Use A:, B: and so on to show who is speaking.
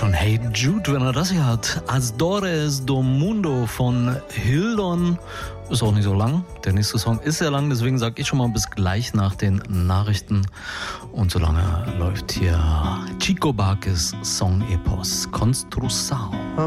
A: schon Hey Jude, wenn er das hier hat. Asdores do Mundo von Hildon. Ist auch nicht so lang. Der nächste Song ist sehr lang, deswegen sage ich schon mal bis gleich nach den Nachrichten. Und solange läuft hier Chico Buarque's Song Epos Construção.